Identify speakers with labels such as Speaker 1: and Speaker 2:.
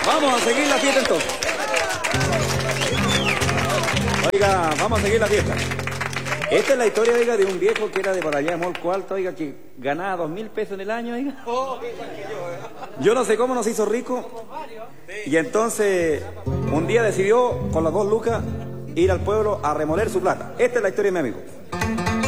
Speaker 1: Vamos a seguir la fiesta entonces. Oiga, vamos a seguir la fiesta. Esta es la historia, oiga, de un viejo que era de por allá de Molco Alto, oiga, que ganaba 2.000 pesos en el año, oiga. Yo no sé cómo nos hizo rico. Y entonces, un día decidió, con las 2 lucas, ir al pueblo a remoler su plata. Esta es la historia de mi amigo.